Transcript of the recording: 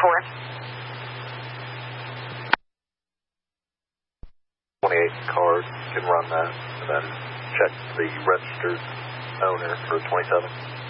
28 cars can run that, and then check the registered owner for 27.